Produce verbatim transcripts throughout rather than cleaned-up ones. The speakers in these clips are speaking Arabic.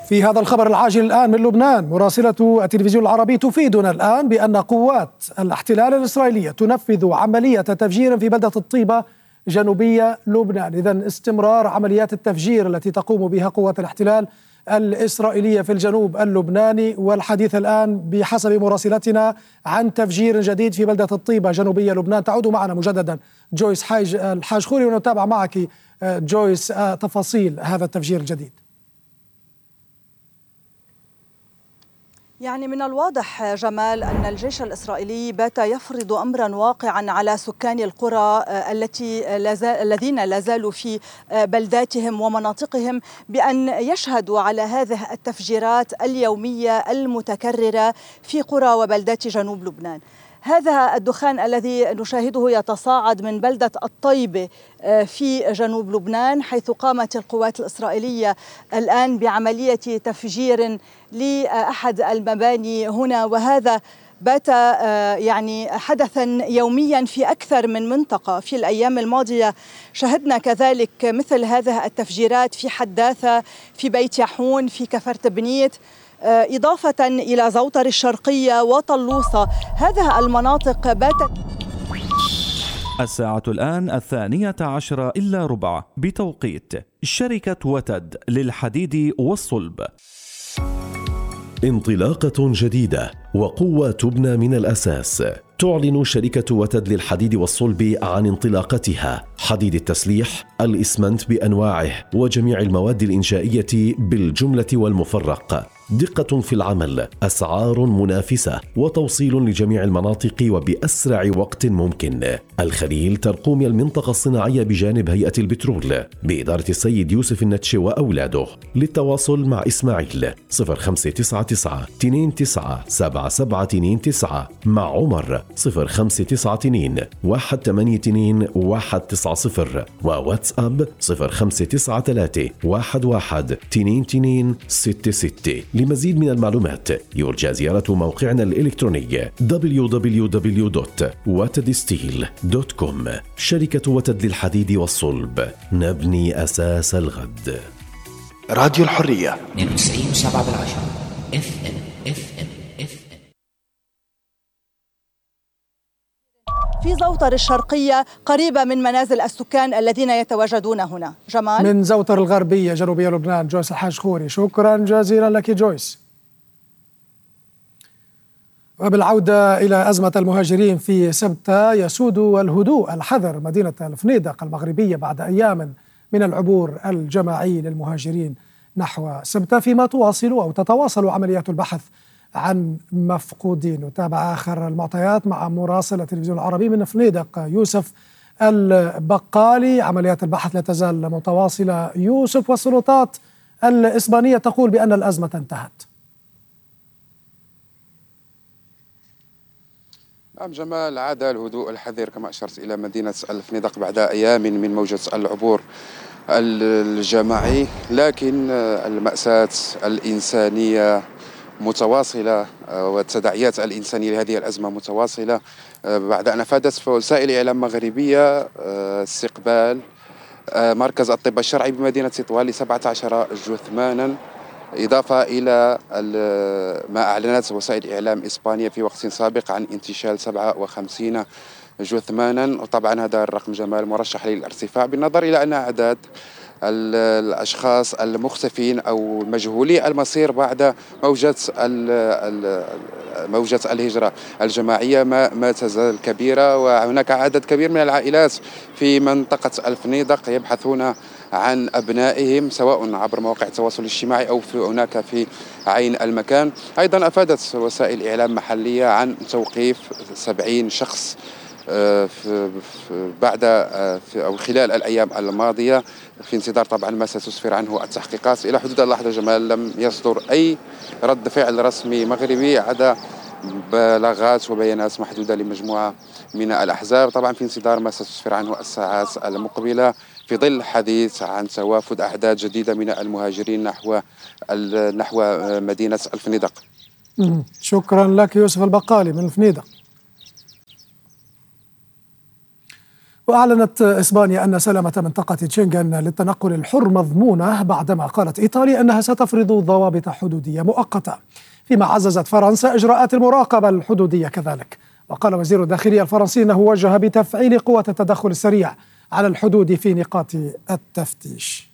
في هذا الخبر العاجل الآن من لبنان، مراسلة التلفزيون العربي تفيدنا الآن بأن قوات الاحتلال الإسرائيلية تنفذ عملية تفجير في بلدة الطيبة جنوبية لبنان. إذن استمرار عمليات التفجير التي تقوم بها قوات الاحتلال الإسرائيلية في الجنوب اللبناني، والحديث الآن بحسب مراسلتنا عن تفجير جديد في بلدة الطيبة جنوبية لبنان. تعود معنا مجددا جويس حاج الحاج خوري ونتابع معك جويس تفاصيل هذا التفجير الجديد. يعني من الواضح جمال أن الجيش الإسرائيلي بات يفرض أمرا واقعا على سكان القرى التي الذين لا زالوا في بلداتهم ومناطقهم بأن يشهدوا على هذه التفجيرات اليومية المتكررة في قرى وبلدات جنوب لبنان. هذا الدخان الذي نشاهده يتصاعد من بلدة الطيبة في جنوب لبنان، حيث قامت القوات الإسرائيلية الآن بعملية تفجير لأحد المباني هنا، وهذا بات يعني حدثا يوميا في أكثر من منطقة. في الأيام الماضية شهدنا كذلك مثل هذه التفجيرات في حداثة، في بيت يحون، في كفر بنيت، إضافة إلى زوطر الشرقية وطلوصة. هذه المناطق باتت. الساعة الآن الثانية عشرة إلا ربع بتوقيت شركة وتد للحديد والصلب. انطلاقة جديدة وقوة تبنى من الأساس. تعلن شركة وتد للحديد والصلب عن انطلاقتها حديد التسليح، الإسمنت بأنواعه وجميع المواد الإنشائية بالجملة والمفرق. دقة في العمل، أسعار منافسة، وتوصيل لجميع المناطق وبأسرع وقت ممكن. الخليل ترقوم المنطقة الصناعية بجانب هيئة البترول بإدارة السيد يوسف النتش وأولاده. للتواصل مع إسماعيل صفر خمسة تسعة تسعة اثنين تسعة سبعة سبعة اثنين تسعة، مع عمر صفر خمسة تسعة اثنين واحد ثمانية اثنين واحد تسعة صفر، وواتساب صفر خمسة تسعة ثلاثة واحد واحد اثنين اثنين ستة ستة. لمزيد من المعلومات يرجى زيارة موقعنا الإلكتروني دبليو دبليو دبليو دوت وتد ستيل دوت كوم. شركة وتد للحديد والصلب، نبني أساس الغد. راديو الحرية اثنين وتسعين وسبعة بالعشرة اف ام اف ام اف ام. في زوطر الشرقية قريبة من منازل السكان الذين يتواجدون هنا. جمال من زوطر الغربية جنوبية لبنان، جويس الحاج خوري، شكرا جزيلا لك جويس. وبالعودة إلى أزمة المهاجرين في سبتة، يسود الهدوء الحذر مدينة الفنيدق المغربية بعد أيام من العبور الجماعي للمهاجرين نحو سبتة، فيما تواصل أو تتواصل عمليات البحث عن مفقودين. نتابع آخر المعطيات مع مراسل التلفزيون العربي من فنيدق يوسف البقالي. عمليات البحث لا تزال متواصلة يوسف، والسلطات الإسبانية تقول بأن الأزمة انتهت. نعم جمال، عاد الهدوء الحذر كما أشرت إلى مدينة الفنيدق بعد أيام من موجة العبور الجماعي، لكن المأساة الإنسانية متواصلة والتداعيات الإنسانية لهذه الأزمة متواصلة بعد أن أفادت وسائل إعلام مغربية استقبال مركز الطب الشرعي بمدينة تطوان لسبعة عشر جثمانا، إضافة إلى ما أعلنت وسائل إعلام إسبانيا في وقت سابق عن انتشال سبعة وخمسين جثمانا. وطبعا هذا الرقم جمال مرشح للارتفاع بالنظر إلى أن أعداد الأشخاص المختفين أو مجهولي المصير بعد موجة موجة الهجرة الجماعية ما, ما تزال كبيرة. وهناك عدد كبير من العائلات في منطقة الفنيدق يبحثون عن أبنائهم سواء عبر مواقع التواصل الاجتماعي أو في هناك في عين المكان. أيضا أفادت وسائل إعلام محلية عن توقيف سبعين شخص بعد أو خلال الأيام الماضية في انتظار طبعا ما ستسفر عنه التحقيقات. إلى حدود اللحظة جمال لم يصدر أي رد فعل رسمي مغربي عدا بلاغات وبيانات محدودة لمجموعة من الأحزاب، طبعا في انتظار ما ستسفر عنه الساعات المقبلة في ظل حديث عن توافد أعداد جديدة من المهاجرين نحو نحو مدينة الفنيدق. شكرا لك يوسف البقالي من الفنيدق. وأعلنت إسبانيا أن سلامة منطقة شنغن للتنقل الحر مضمونة بعدما قالت إيطاليا أنها ستفرض ضوابط حدودية مؤقتة، فيما عززت فرنسا إجراءات المراقبة الحدودية كذلك. وقال وزير الداخلية الفرنسي أنه وجه بتفعيل قوة التدخل السريع على الحدود في نقاط التفتيش.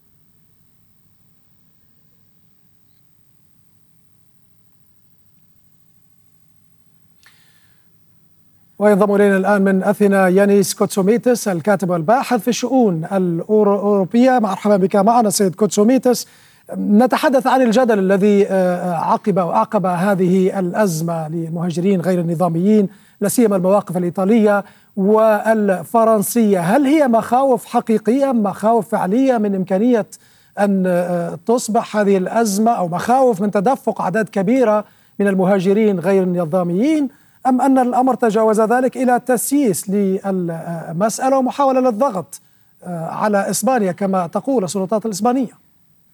وينضم إلينا الآن من أثينا يانيس كوتسوميتس الكاتب والباحث في الشؤون الأوروبية. مرحبا بك معنا سيد كوتسوميتس. نتحدث عن الجدل الذي عقب وأعقب هذه الأزمة للمهاجرين غير النظاميين، لا سيما المواقف الإيطالية والفرنسية. هل هي مخاوف حقيقية، مخاوف فعلية من إمكانية أن تصبح هذه الأزمة، أو مخاوف من تدفق أعداد كبيرة من المهاجرين غير النظاميين، أم أن الأمر تجاوز ذلك إلى تسييس للمسألة ومحاولة للضغط على إسبانيا كما تقول السلطات الإسبانية؟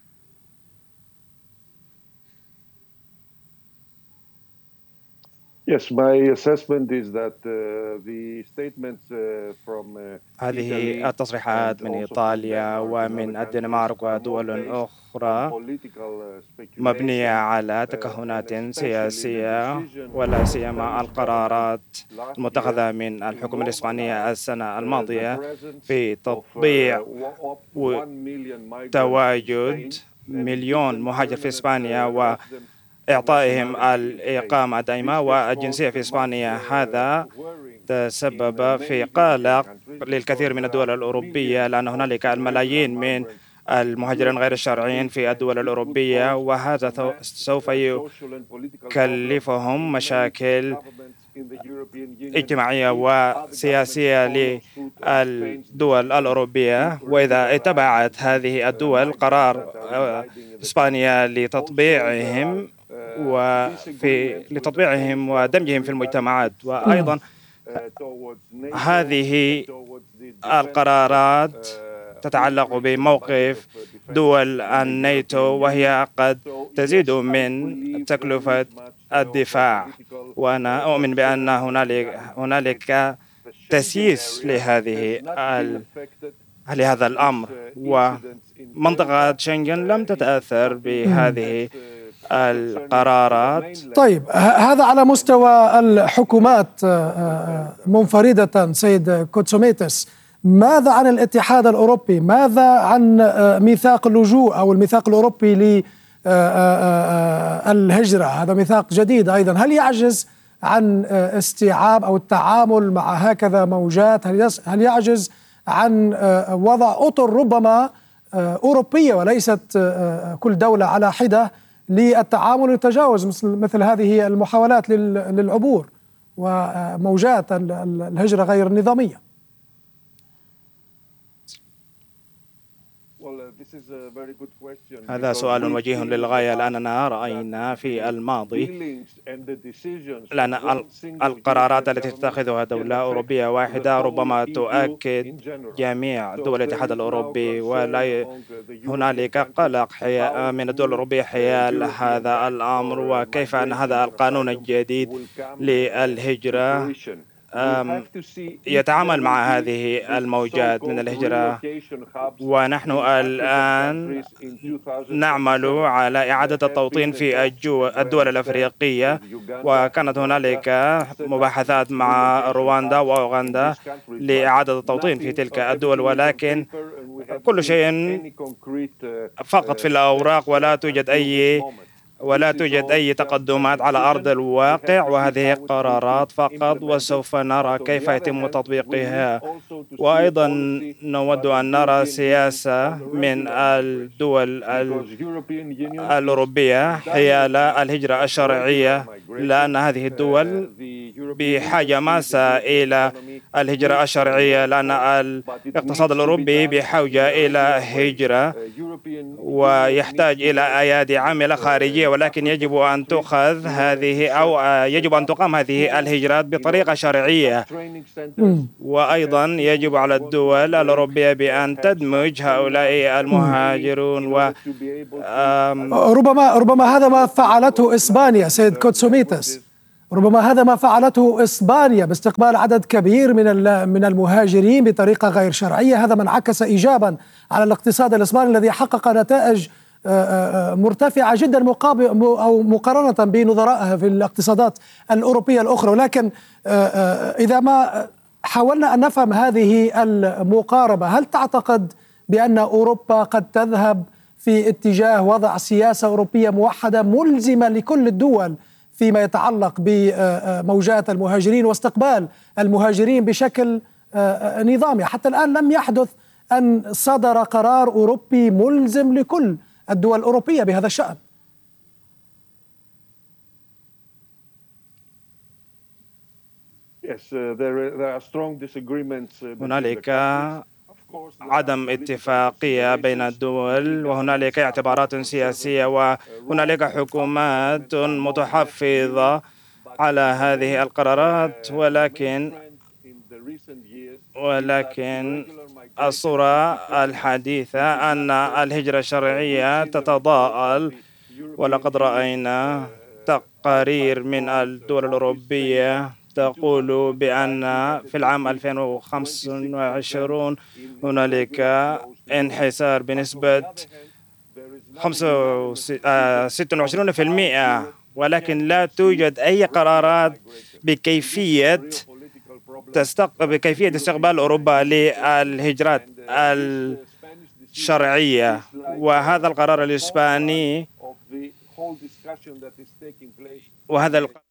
Yes, my assessment is that uh, the statements uh, from uh, هذه التصريحات من إيطاليا ومن الدنمارك ودول أخرى مبنية على تكهنات سياسية، ولا سيما القرارات المتخذة من الحكومة الإسبانية السنة الماضية في تطبيع تواجد مليون مهاجر في إسبانيا و إعطائهم الإقامة الدائمة والجنسية في إسبانيا. هذا تسبب في قلق للكثير من الدول الأوروبية، لأن هنالك الملايين من المهاجرين غير الشرعيين في الدول الأوروبية، وهذا سوف يكلفهم مشاكل اجتماعية وسياسية للدول الأوروبية. وإذا اتبعت هذه الدول قرار إسبانيا لتطبيعهم وفي لتطبيعهم ودمجهم في المجتمعات، وأيضا هذه القرارات تتعلق بموقف دول الناتو، وهي قد تزيد من تكلفة الدفاع. وأنا أؤمن بأن هنالك هنالك تسييس لهذه لهذا الأمر، ومنطقة شنغن لم تتأثر بهذه القرارات. طيب، هذا على مستوى الحكومات منفردة. سيد كوتسوميتس، ماذا عن الاتحاد الأوروبي؟ ماذا عن ميثاق اللجوء أو الميثاق الأوروبي للهجرة؟ هذا ميثاق جديد أيضا. هل يعجز عن استيعاب أو التعامل مع هكذا موجات؟ هل يعجز عن وضع أطر ربما أوروبية وليست كل دولة على حدة للتعامل وتجاوز مثل هذه المحاولات للعبور وموجات الهجرة غير النظامية؟ هذا سؤال وجيه للغاية، لأننا رأينا في الماضي لأن القرارات التي تتخذها دولة أوروبية واحدة ربما تؤكد جميع دول الاتحاد الأوروبي، ولا هنالك قلق من الدول الأوروبية حيال هذا الأمر، وكيف أن هذا القانون الجديد للهجرة يتعامل مع هذه الموجات من الهجرة. ونحن الآن نعمل على إعادة التوطين في الدول الأفريقية، وكانت هنالك مباحثات مع رواندا وأوغندا لإعادة التوطين في تلك الدول، ولكن كل شيء فقط في الأوراق، ولا توجد أي ولا توجد أي تقدمات على أرض الواقع، وهذه قرارات فقط، وسوف نرى كيف يتم تطبيقها. وأيضا نود أن نرى سياسة من الدول الأوروبية حيال الهجرة الشرعية، لأن هذه الدول بحاجة ماسة إلى الهجرة الشرعية، لأن الاقتصاد الأوروبي بحاجة إلى هجرة ويحتاج إلى أيادي عاملة خارجية، ولكن يجب أن تؤخذ هذه أو يجب أن تقام هذه الهجرات بطريقة شرعية. وأيضا يجب على الدول الأوروبية بأن تدمج هؤلاء المهاجرون. و ربما ربما هذا ما فعلته إسبانيا سيد كوتسوميتس. ربما هذا ما فعلته إسبانيا باستقبال عدد كبير من من المهاجرين بطريقة غير شرعية. هذا ما انعكس إيجابا على الاقتصاد الإسباني الذي حقق نتائج مرتفعة جدا مقابل أو مقارنة بنظرائها في الاقتصادات الأوروبية الأخرى. ولكن إذا ما حاولنا أن نفهم هذه المقاربة، هل تعتقد بأن أوروبا قد تذهب في اتجاه وضع سياسة أوروبية موحدة ملزمة لكل الدول فيما يتعلق بموجات المهاجرين واستقبال المهاجرين بشكل نظامي؟ حتى الآن لم يحدث أن صدر قرار أوروبي ملزم لكل الدول الأوروبية بهذا الشأن. هنالك عدم اتفاقية بين الدول، وهنالك اعتبارات سياسية، وهنالك حكومات متحفظة على هذه القرارات. ولكن ولكن الصورة الحديثة أن الهجرة الشرعية تتضاءل، ولقد رأينا تقارير من الدول الأوروبية تقول بأن في العام ألفين وخمسة وعشرين هنالك انحسار بنسبة ستة وعشرين بالمئة، ولكن لا توجد أي قرارات بكيفية بكيفية استقبال أوروبا للهجرات الشرعية. وهذا القرار الإسباني وهذا